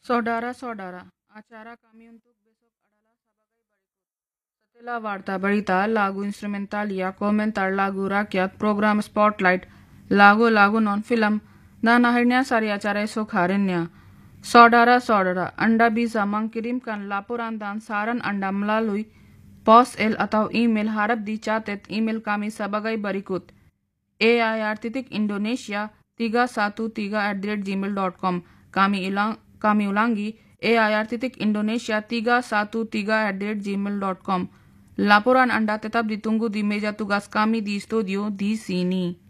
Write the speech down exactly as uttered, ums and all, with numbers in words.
Saudara-saudara, acara kami untuk besok adalah sebagai berikut. Setelah warta berita, lagu instrumental ya komentar lagu rakyat, program spotlight, lagu-lagu non-film, dan akhirnya sari acara esok harinya. Saudara-saudara, Anda bisa mengirimkan laporan dan saran Anda melalui pos L atau email. Harap dicatat email kami sebagai berikut: air.indonesia tiga satu tiga at gmail dot com. Kami ulang kami ulangi air.indonesia tiga satu tiga at gmail dot com. Laporan Anda tetap ditunggu di meja tugas kami di studio di sini.